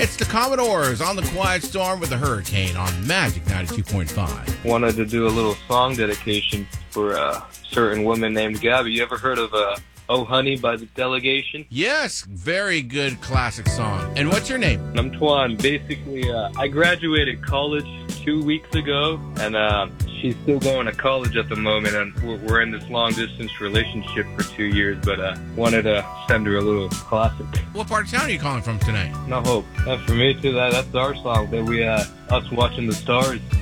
It's the Commodores on the Quiet Storm with the Hurricane on Magic 92.5. Wanted to do a little song dedication for a certain woman named Gabby. You ever heard of Oh Honey by The Delegation? Yes, very good classic song. And what's your name? I'm Twan. Basically, I graduated college 2 weeks ago, and she's still going to college at the moment, and we're in this long-distance relationship for 2 years, but wanted to send her a little classic. What part of town are you calling from tonight? No Hope. For me, too, that's our song that we, us watching the stars.